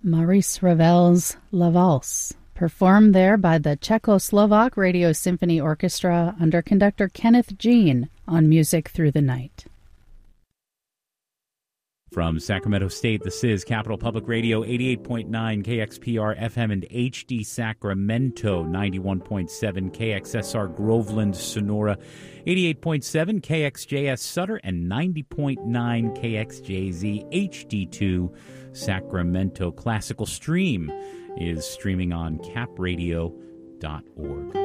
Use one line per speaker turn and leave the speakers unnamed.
Maurice Ravel's La Valse, performed there by the Czechoslovak Radio Symphony Orchestra under conductor Kenneth Jean on Music Through the Night.
From Sacramento State, this is Capital Public Radio, 88.9 KXPR FM and HD Sacramento, 91.7 KXSR Groveland, Sonora, 88.7 KXJS Sutter, and 90.9 KXJZ HD2 Sacramento. Classical Stream is streaming on capradio.org.